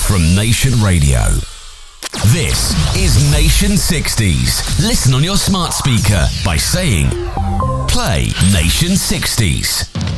from Nation Radio. This is Nation 60s. Listen on your smart speaker by saying, play Nation 60s.